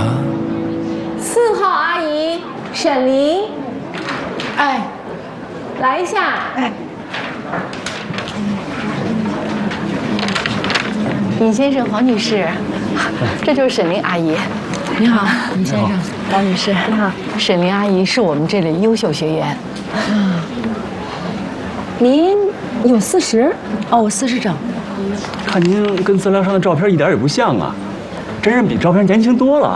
4号阿姨沈玲，哎，来一下，哎。尹先生、黄女士，这就是沈玲阿姨。你好，尹先生、黄女士。你好，沈玲阿姨是我们这里优秀学员。您有40？哦，我40整。 看您跟资料上的照片一点也不像啊，真人比照片年轻多了。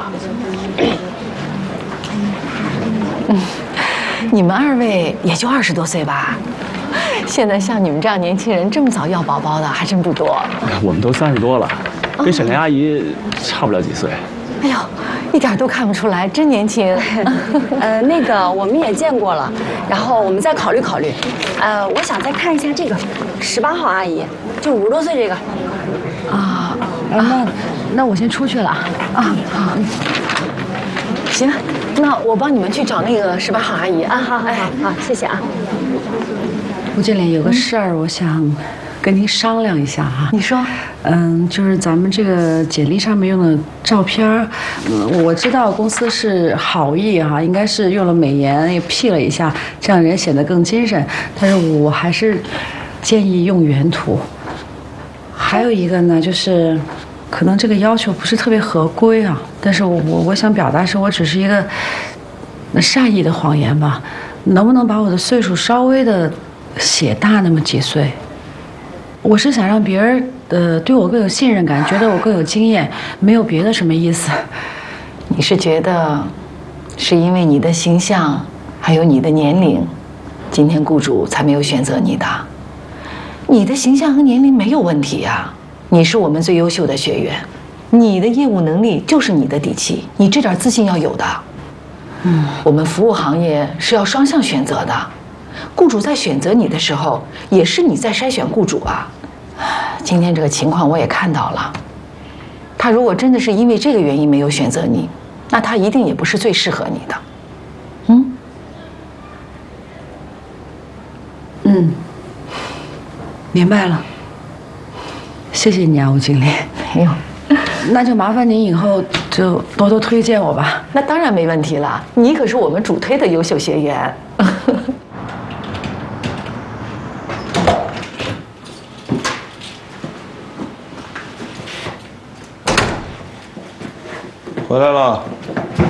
你们2位也就20多岁吧？现在像你们这样年轻人这么早要宝宝的还真不多。 我们都30多了，跟沈莲阿姨差不了几岁。 哎呦，一点都看不出来，真年轻。 那个我们也见过了，然后我们再考虑考虑。我想再看一下这个18号阿姨，就50多岁这个。 啊，那我先出去了啊。好，行，那我帮你们去找那个18号阿姨啊。 好，谢谢啊。 吴经理，有个事儿，我想跟您商量一下哈。 你说， 就是咱们这个简历上面用的照片，我知道公司是好意哈，应该是用了美颜也 P 了一下，这样人显得更精神。但是我还是建议用原图。还有一个呢，就是可能这个要求不是特别合规啊，但是我想表达是我只是一个善意的谎言吧，能不能把我的岁数稍微的写大那么几岁？我是想让别人对我更有信任感，觉得我更有经验，没有别的什么意思。 你是觉得是因为你的形象还有你的年龄，今天雇主才没有选择你的？你的形象和年龄没有问题呀，你是我们最优秀的学员，你的业务能力就是你的底气，你这点自信要有的。我们服务行业是要双向选择的，雇主在选择你的时候，也是你在筛选雇主啊。今天这个情况我也看到了，他如果真的是因为这个原因没有选择你，那他一定也不是最适合你的。 明白了，谢谢你啊，吴经理。 没有， 那就麻烦您以后就多多推荐我吧。 那当然没问题了，你可是我们主推的优秀学员。 回来了。